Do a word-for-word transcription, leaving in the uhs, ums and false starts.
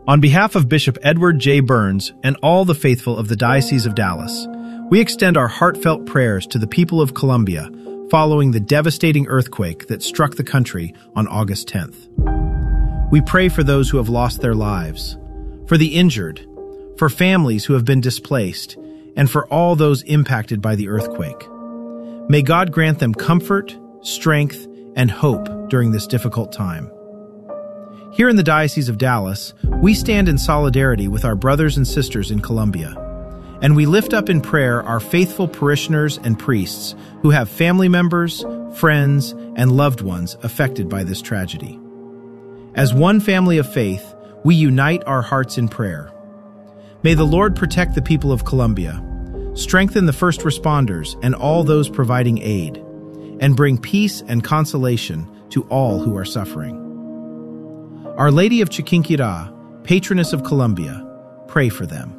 On behalf of Bishop Edward J. Burns and all the faithful of the Diocese of Dallas, we extend our heartfelt prayers to the people of Colombia following the devastating earthquake that struck the country on August tenth. We pray for those who have lost their lives, for the injured, for families who have been displaced, and for all those impacted by the earthquake. May God grant them comfort, strength, and hope during this difficult time. Here in the Diocese of Dallas, we stand in solidarity with our brothers and sisters in Colombia, and we lift up in prayer our faithful parishioners and priests who have family members, friends, and loved ones affected by this tragedy. As one family of faith, we unite our hearts in prayer. May the Lord protect the people of Colombia, strengthen the first responders and all those providing aid, and bring peace and consolation to all who are suffering. Our Lady of Chiquinquirá, patroness of Colombia, pray for them.